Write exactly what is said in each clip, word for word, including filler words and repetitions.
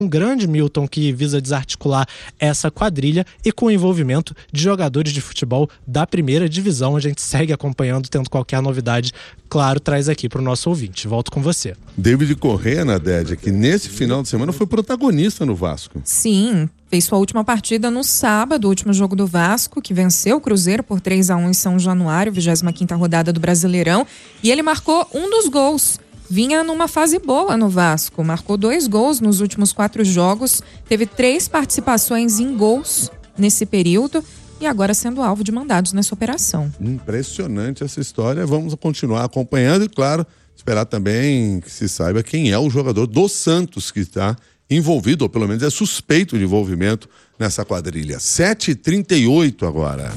um grande, Milton, que visa desarticular essa quadrilha e com o envolvimento de jogadores de futebol da primeira divisão. A gente segue acompanhando, tendo qualquer novidade, claro, traz aqui para o nosso ouvinte. Volto com você. David Corrêa, Nadédia, que nesse final de semana foi protagonista no Vasco. Sim, fez sua última partida no sábado, o último jogo do Vasco, que venceu o Cruzeiro por três a um em São Januário, vigésima quinta rodada do Brasileirão, e ele marcou um dos gols. Vinha numa fase boa no Vasco, marcou dois gols nos últimos quatro jogos, teve três participações em gols nesse período e agora sendo alvo de mandados nessa operação. Impressionante essa história, vamos continuar acompanhando e, claro, esperar também que se saiba quem é o jogador do Santos que está envolvido, ou pelo menos é suspeito de envolvimento nessa quadrilha. sete e trinta e oito agora.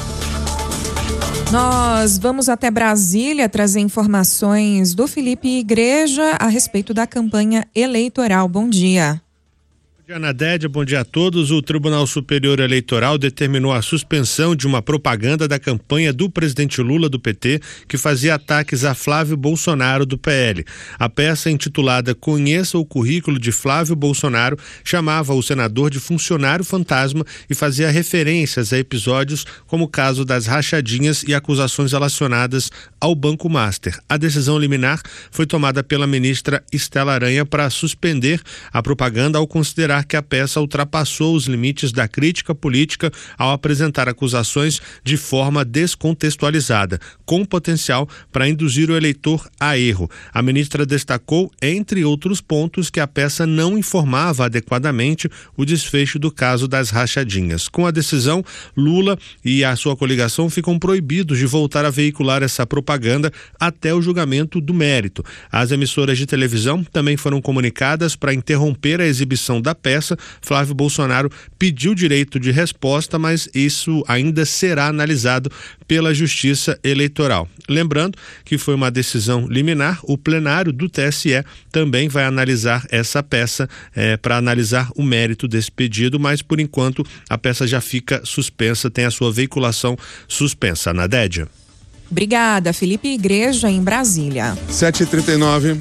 Nós vamos até Brasília trazer informações do Felipe Igreja a respeito da campanha eleitoral. Bom dia. Bom dia, Nadédia, bom dia a todos. O Tribunal Superior Eleitoral determinou a suspensão de uma propaganda da campanha do presidente Lula do P T que fazia ataques a Flávio Bolsonaro do P L. A peça, intitulada Conheça o Currículo de Flávio Bolsonaro, chamava o senador de funcionário fantasma e fazia referências a episódios como o caso das rachadinhas e acusações relacionadas ao Banco Master. A decisão liminar foi tomada pela ministra Estela Aranha para suspender a propaganda ao considerar que a peça ultrapassou os limites da crítica política ao apresentar acusações de forma descontextualizada, com potencial para induzir o eleitor a erro. A ministra destacou, entre outros pontos, que a peça não informava adequadamente o desfecho do caso das rachadinhas. Com a decisão, Lula e a sua coligação ficam proibidos de voltar a veicular essa propaganda até o julgamento do mérito. As emissoras de televisão também foram comunicadas para interromper a exibição da peça. Flávio Bolsonaro pediu direito de resposta, mas isso ainda será analisado pela Justiça Eleitoral. Lembrando que foi uma decisão liminar, o plenário do T S E também vai analisar essa peça é, para analisar o mérito desse pedido, mas por enquanto a peça já fica suspensa, tem a sua veiculação suspensa. Nadédia. Obrigada, Felipe Igreja, em Brasília. sete e trinta e nove.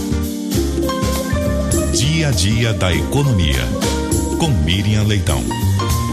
Dia a dia da economia, com Miriam Leitão.